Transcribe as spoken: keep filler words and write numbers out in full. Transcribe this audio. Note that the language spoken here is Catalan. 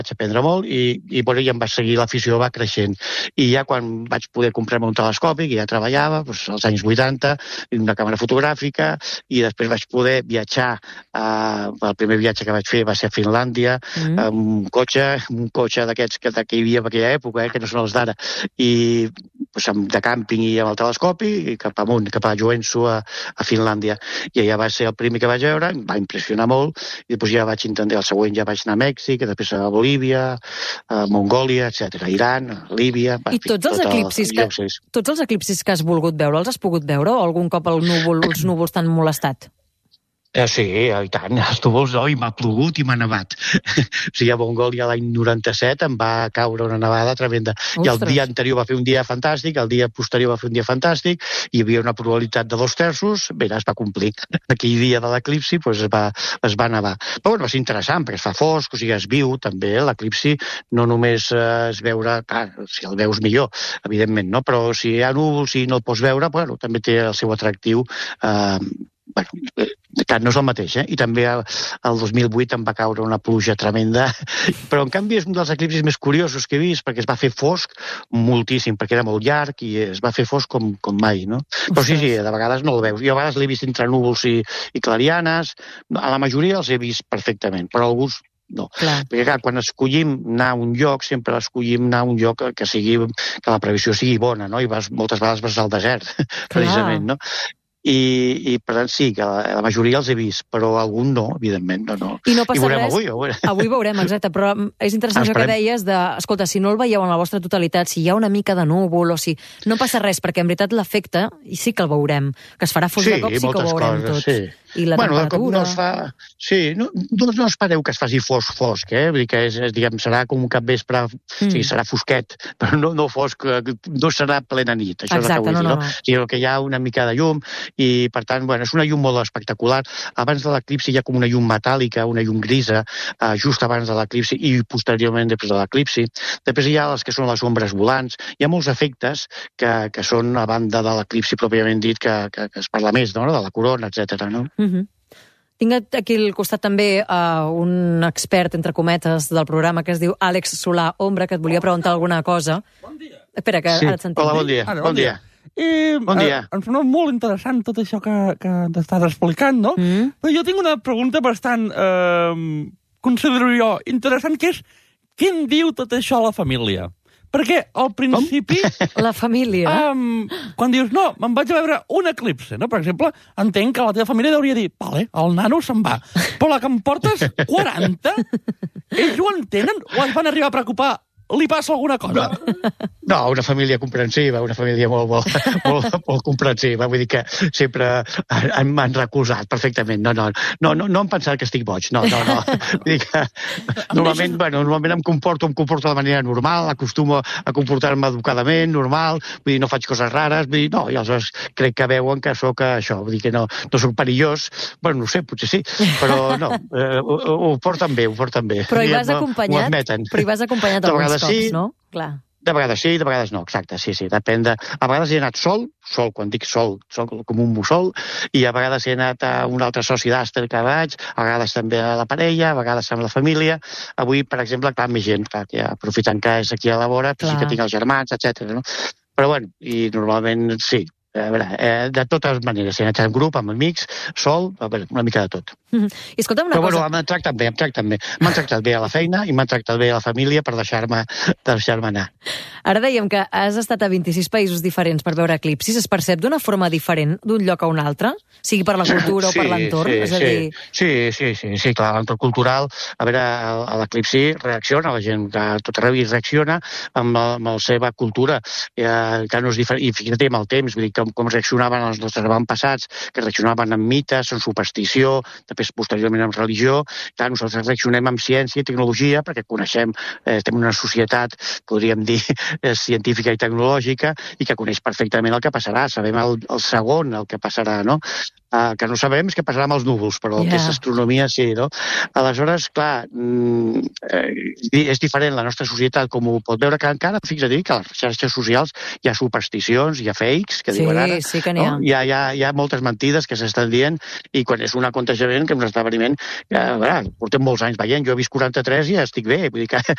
vaig aprendre molt i, i, bueno, ja em va seguir, l'afició va creixent. I ja quan vaig poder comprar-me un telescopi, que ja treballava, doncs, als anys vuitanta, una càmera fotogràfica, i després vaig poder viatjar. Eh, el primer viatge que vaig fer va ser a Finlàndia, mm. amb un cotxe, un cotxe d'aquests que, que hi havia en aquella època, eh, que no són els d'ara, i doncs, de càmping i amb el telescopi, i cap amunt, cap a Joensuu, a, a Finlàndia. I allà va ser el primer que vaig veure, em va impressionar molt, i després ja vaig intentar, el següent ja vaig anar a Mèxic, després a Bolívia, a Mongòlia, etcètera, Iran, Líbia... I tots els, eclipsis que, tots els eclipsis que has volgut veure, els has pogut veure? O algun cop el núvol, els núvols t'han molestat? Eh, sí, i tant, els núvols, oh, i m'ha plogut i m'ha nevat. O sigui, a Mongòlia l'any noranta-set em va caure una nevada tremenda. Ostres. I el dia anterior va fer un dia fantàstic, el dia posterior va fer un dia fantàstic, hi havia una probabilitat de dos terços, bé, es va complir. Aquell dia de l'eclipsi pues, es, va, es va nevar. Però bueno, va ser interessant, perquè es fa fosc, o sigui, es viu també, l'eclipsi no només eh, es veure, clar, si el veus millor, evidentment, no? Però si hi ha núvols i no el pots veure, bueno, també té el seu atractiu. Eh, bueno, clar, no és el mateix, eh? I també el, el dos mil vuit em va caure una pluja tremenda, però en canvi és un dels eclipsis més curiosos que he vist, perquè es va fer fosc moltíssim, perquè era molt llarg i es va fer fosc com, com mai, no? Però sí, sí, de vegades no el veus. Jo a vegades l'he vist entre núvols i, i clarianes, a la majoria els he vist perfectament, però alguns no. Clar. Perquè clar, quan escollim anar a un lloc, sempre escollim anar a un lloc que, sigui, que la previsió sigui bona, no? I vas, moltes vegades vas al desert, precisament, no? I, i per tant sí, que la, la majoria els he vist, però algun no, evidentment, no, no. I no passa I veurem res, avui, veurem. avui veurem, exacte, però és interessant això que deies de, escolta, si no el veieu en la vostra totalitat, si hi ha una mica de núvol o si... No passa res, perquè en veritat l'efecte, i sí que el veurem, que es farà fos sí, de cop, sí que ho veurem coses, tots. Sí. I la bueno, temperatura... No es fa... Sí, no, no, no espereu que es faci fosc, fosc, eh? Vull dir que és, és, diguem, serà com un capvespre, mm. sí, serà fosquet, però no, no fosc, no serà plena nit, això exacte, és el que vull no, dir, no? no? O sigui, que hi ha una mica de llum i, per tant, bueno, és una llum molt espectacular. Abans de l'eclipsi hi ha com una llum metàl·lica, una llum grisa, eh, just abans de l'eclipsi i posteriorment després de l'eclipsi. Després hi ha les que són les ombres volants. Hi ha molts efectes que, que són a banda de l'eclipsi pròpiament dit, que, que, que es parla més, no? De la corona, etcètera, no? Mhm. Tinc aquí al costat també uh, un expert, entre cometes, del programa que es diu Àlex Solà Ombra, que et volia preguntar alguna cosa. Bon dia. Espera, que sí. Ara et sentim. Hola, bon dia. Ara, bon, bon dia. dia. I, bon dia. Eh, em sembla molt interessant tot això que, que t'estàs explicant, no? Mm. Però jo tinc una pregunta bastant, eh, considero jo, interessant, que és què en diu tot això a la família? Perquè al principi... Com? La família. Um, quan dius, no, me'n vaig a veure un eclipse, no? Per exemple, entenc que la teva família hauria dir, vale, el nano se'n va. Però la que em portes quaranta, ells ho entenen? O es van arribar a preocupar? Li passa alguna cosa? No, una família comprensiva, una família molt, molt, molt, molt comprensiva. Vull dir que sempre m'han recolzat perfectament. No, no, no, no, no em pensat que estic boig. No, no, no. Vull dir que normalment, bueno, normalment em comporto, em comporto de manera normal, acostumo a comportar-me educadament, normal, vull dir, no faig coses rares, vull dir, no, i aleshores crec que veuen que sóc això, vull dir que no, no soc perillós. Bueno, no sé, potser sí, però no, eh, ho, ho porten bé, ho porten bé. Però hi vas acompanyat, ho admeten. Però hi vas acompanyat alguns cops, sí, no? Clar. De vegades sí, de vegades no, exacte, sí, sí, depèn de... A vegades he anat sol, sol, quan dic sol, sol com un mussol, i a vegades he anat a un altre soci d'Àster que vaig, a vegades també a la parella, a vegades amb la família. Avui, per exemple, clar, més gent, clar, ja aprofitant que és aquí a la vora, sí que tinc els germans, etcètera, no? Però bueno, i normalment sí, a veure, eh, de totes maneres, he anat en grup, amb amics, sol, a veure, una mica de tot. Mm -hmm. I escolta'm una Però, cosa... Però bueno, m'han tractat bé, m'han tractat bé. M'han tractat bé a la feina i m'han tractat bé a la família per deixar-me deixar-me anar. Ara dèiem que has estat a vint-i-sis països diferents per veure eclipsis. Es percep d'una forma diferent d'un lloc a un altre? Sigui per la cultura sí, o per l'entorn? Sí, és a dir... sí, sí, sí, sí, clar, l'entorn cultural, a veure, a l'eclipsi reacciona, la gent de tot arreu hi reacciona amb la, amb la seva cultura, eh, que no és diferent, i fixa't amb el temps, vull dir, com, com reaccionaven els nostres avantpassats, que reaccionaven amb mites, amb superstició, després posteriorment amb religió. Clar, nosaltres reaccionem amb ciència i tecnologia perquè coneixem, eh, tenim una societat, podríem dir, eh, científica i tecnològica i que coneix perfectament el que passarà, sabem el, el segon el que passarà, no? Uh, que no sabem què passarà amb els núvols, però yeah. el que és astronomia sí, no? Aleshores, clar, mm, eh, és diferent la nostra societat, com ho pot veure, que encara, fixa't, que a les xarxes socials hi ha supersticions, hi ha fakes, que sí, diuen ara. Sí, que n'hi ha. No? Hi, ha, hi, ha, hi ha moltes mentides que s'estan dient, i quan és un aconteixement, que és un esdeveniment, que, veure, portem molts anys veient, jo he vist quaranta-tres i ja estic bé, vull dir que